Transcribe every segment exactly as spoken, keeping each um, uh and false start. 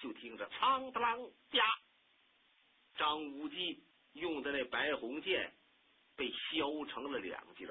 就听着苍当啷呀，张无忌用的那白虹剑被削成了两截。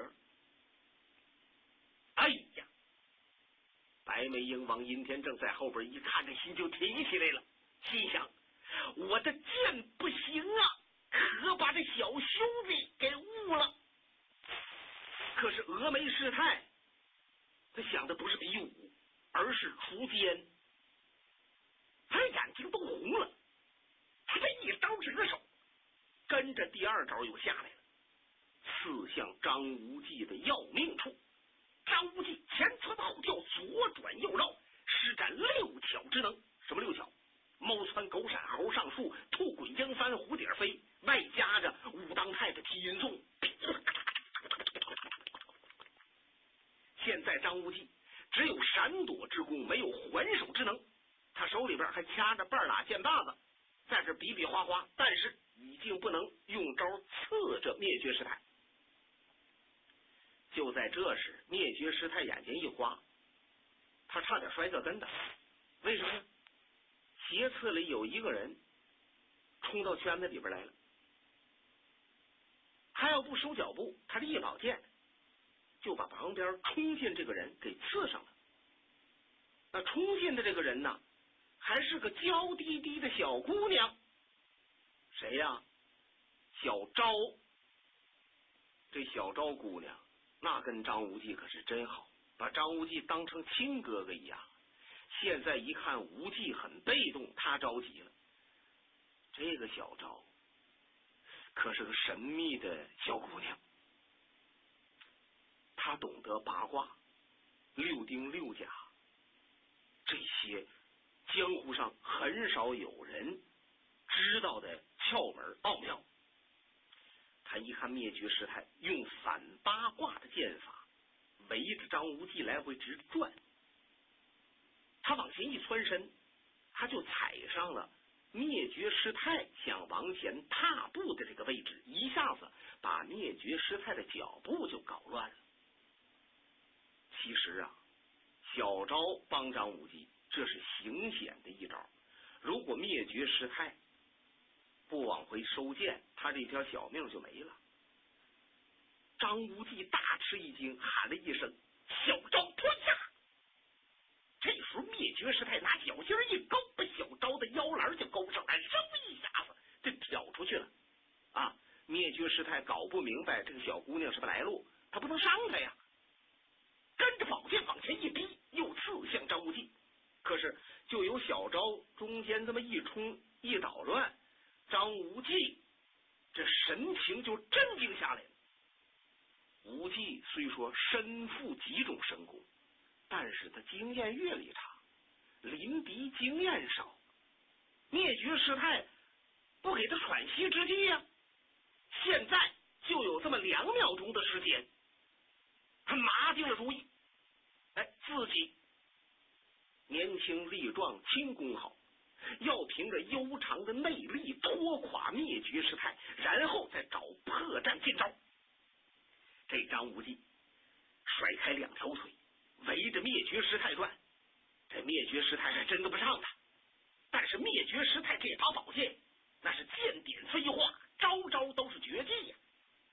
哎呀！白眉鹰王尹天正在后边一看，这心就提起来了，心想：我的剑不行啊，可把这小兄弟给误了。可是峨眉师太，他想的不是比武，而是除奸。他眼睛都红了，他这一招折手，跟着第二招又下来了，刺向张无忌的要命处。张无忌前窜后跳，左转右绕，施展六巧之能。什么六巧？猫窜狗闪，猴上树，兔滚鹰翻，蝴蝶飞，外加着武当派的踢云颂。现在张无忌只有闪躲之功，没有还手之能。他手里边还掐着半拉剑把子，在这比比划划，但是已经不能用招刺着灭绝师太。就在这时，灭绝师太眼睛一花，他差点摔掉跟头。为什么呢？斜刺里有一个人冲到圈子里边来了，他要不收脚步，他这一宝剑就把旁边冲进这个人给刺上了。那冲进的这个人呢，还是个娇滴滴的小姑娘。谁呀？小昭。这小昭姑娘那跟张无忌可是真好，把张无忌当成亲哥哥一样。现在一看无忌很被动，他着急了。这个小昭可是个神秘的小姑娘，她懂得八卦、六丁六甲，这些江湖上很少有人知道的窍门奥妙。他一看灭绝师太用反八卦的剑法围着张无忌来回直转，他往前一窜身，他就踩上了灭绝师太想往前踏步的这个位置，一下子把灭绝师太的脚步就搞乱了。其实啊，小昭帮张无忌，这是行险的一招。如果灭绝师太不往回收剑，他这条小命就没了。张无忌大吃一惊，喊了一声：“小昭脱下！”这时候灭绝师太拿脚尖一勾，把小昭的腰篮就勾上来，嗖一下子就挑出去了。啊！灭绝师太搞不明白这个小姑娘什么来路，他不能伤她呀，跟着宝剑往前一逼，又刺向张无忌。可是就有小昭中间这么一冲一捣乱，张无忌这神情就镇静下来了。无忌虽说身负几种神功，但是他经验阅历差，临敌经验少，灭绝师太不给他喘息之机呀、啊。现在就有这么两秒钟的时间，他拿定了主意，哎，自己年轻力壮，轻功好，要凭着悠长的内力拖垮灭绝师太，然后再找破绽见招。这张无忌甩开两条腿，围着灭绝师太转。这灭绝师太还真跟不上他，但是灭绝师太这把宝剑那是剑点飞花，招招都是绝技呀、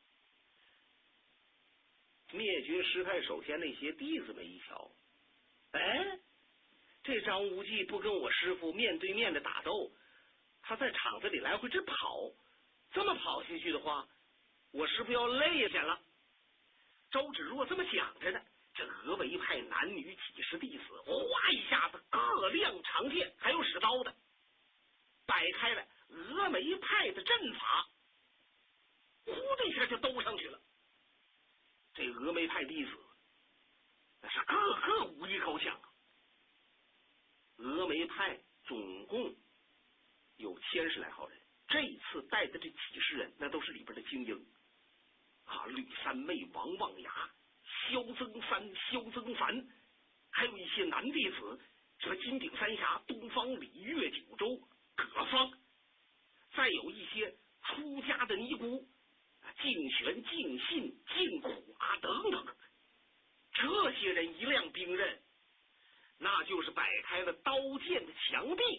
啊。灭绝师太手下那些弟子们一瞧，哎，这张无忌不跟我师父面对面的打斗，他在场子里来回直跑，这么跑下去的话，我师父要累下了。周芷若这么想着呢，这峨眉派男女几十弟子哗一下子各亮长剑，还有使刀的，摆开了峨眉派的阵法，呼的一下就兜上去了。这峨眉派弟子那是个个武艺高强啊。峨眉派总共有千十来号人，这次带的这几十人那都是里边的精英啊，吕三妹、王望牙、萧增三、萧增凡，还有一些男弟子，什么金顶三侠、东方李、岳九州、葛方，再有一些出家的尼姑，净玄、净信、净苦啊等等，这些人一亮兵刃，那就是摆开了刀剑的墙壁。